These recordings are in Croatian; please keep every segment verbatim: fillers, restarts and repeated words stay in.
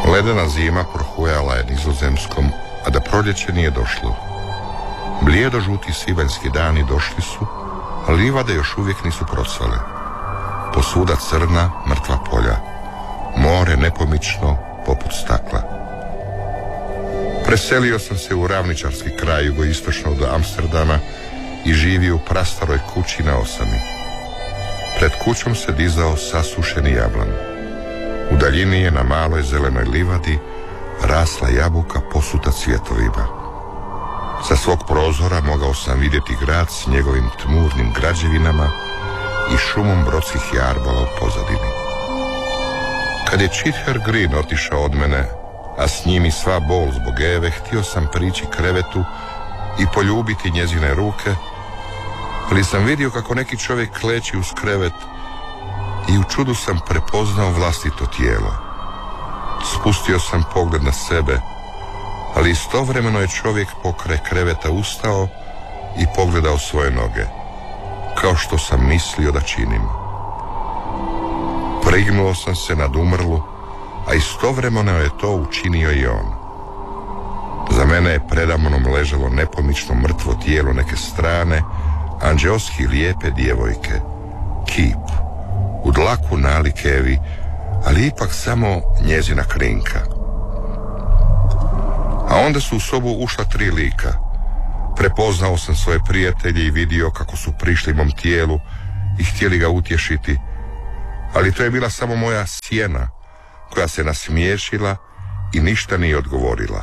Ledena zima prohujala je Nizozemskom, a da proljeće nije došlo. Blijedo žuti svibanjski dani došli su, a livade još uvijek nisu procvale. Posuda crna, mrtva polja. More nepomično, poput stakla. Preselio sam se u ravničarski kraj jugoistočno od Amsterdama i živio u prastaroj kući na Osami. Pred kućom se dizao sasušeni jablan. U daljini je na maloj zelenoj livadi rasla jabuka posuta cvjetovima. Sa svog prozora mogao sam vidjeti grad s njegovim tmurnim građevinama i šumom brodskih jarbala u pozadini. Kad je Chither Green otišao od mene, a s njim i sva bol zbog Eve, htio sam prići krevetu i poljubiti njezine ruke, ali sam vidio kako neki čovjek kleči uz krevet i u čudu sam prepoznao vlastito tijelo. Spustio sam pogled na sebe, ali istovremeno je čovjek pokraj kreveta ustao i pogledao svoje noge, kao što sam mislio da činim. Prignuo sam se nad umrlu, a istovremeno je to učinio i on. Za mene je predamnom ležalo nepomično mrtvo tijelo neke strane, anđeoski lijepe djevojke, kip, u dlaku nalik Evi, ali ipak samo njezina krinka. A onda su u sobu ušla tri lika. Prepoznao sam svoje prijatelje i vidio kako su prišli mom tijelu i htjeli ga utješiti, ali to je bila samo moja sjena koja se nasmiješila i ništa nije odgovorila.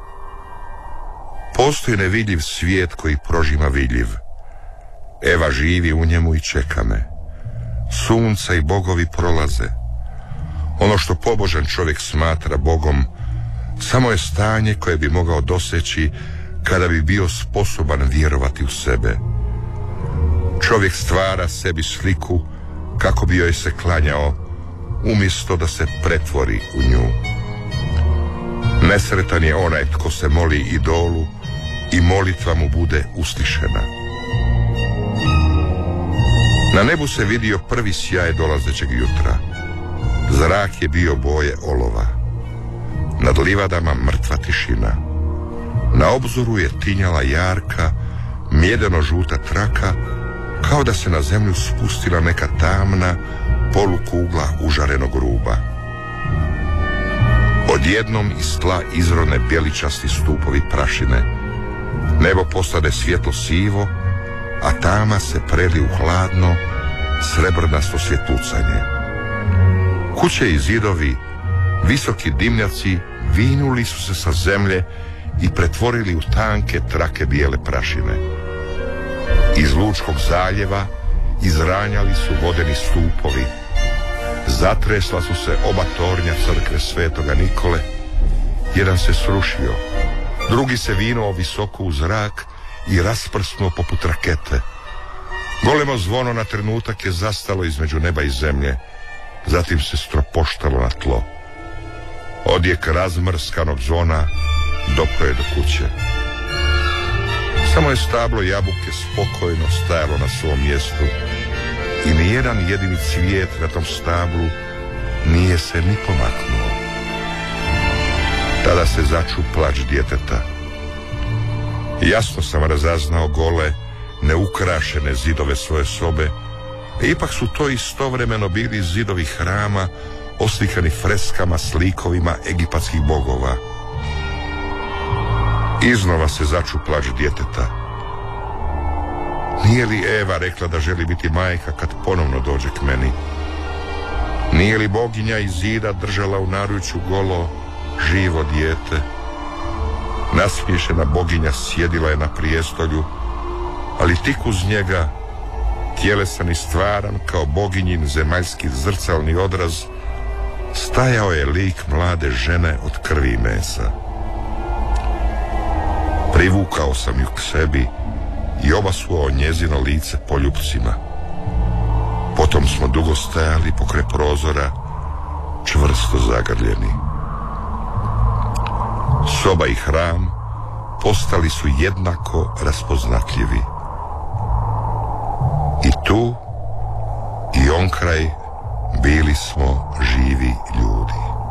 Postoji nevidljiv svijet koji prožima vidljiv. Eva živi u njemu i čeka me. Sunca i bogovi prolaze. Ono što pobožan čovjek smatra Bogom samo je stanje koje bi mogao doseći kada bi bio sposoban vjerovati u sebe. Čovjek stvara sebi sliku kako bi joj se klanjao, umjesto da se pretvori u nju. Nesretan je onaj tko se moli idolu i molitva mu bude uslišena. Na nebu se vidio prvi sjaj dolazećeg jutra. Zrak je bio boje olova. Nad livadama mrtva tišina. Na obzoru je tinjala jarka, mjedeno-žuta traka, kao da se na zemlju spustila neka tamna polukugla užarenog ruba. Odjednom iz tla izrone bjeličasti stupovi prašine. Nebo postade svjetlo sivo, a tama se preli u hladno, srebrnasto svjetlucanje. Kuće i zidovi, visoki dimnjaci, vinuli su se sa zemlje i pretvorili u tanke trake bijele prašine. Iz Lučkog zaljeva izranjali su vodeni stupovi. Zatresla su se oba tornja crkve Svetoga Nikole. Jedan se srušio, drugi se vinuo visoko u zrak i rasprsnuo poput rakete. Golemo zvono na trenutak je zastalo između neba i zemlje, zatim se stropoštalo na tlo. Odjek razmrskanog zvona dopro je do kuće. Samo je stablo jabuke spokojno stajalo na svom mjestu i nijedan jedini cvijet na tom stablu nije se ni pomaknuo. Tada se začu plač djeteta. Jasno sam razaznao gole, neukrašene zidove svoje sobe, a ipak su to istovremeno bili zidovi hrama oslikani freskama s likovima egipatskih bogova. Iznova se začu plač djeteta. Nije li Eva rekla da želi biti majka kad ponovno dođe k meni? Nije li boginja iz zida držala u naručju golo, živo dijete? Nasmiješena boginja sjedila je na prijestolju, ali tik uz njega, tjelesan i stvaran kao boginjin zemaljski zrcalni odraz, stajao je lik mlade žene od krvi i mesa. Privukao sam ju k sebi i obasuo njezino lice poljupcima. Potom smo dugo stajali pokraj prozora, čvrsto zagrljeni. Soba i hram postali su jednako raspoznatljivi. I tu i onkraj bili smo živi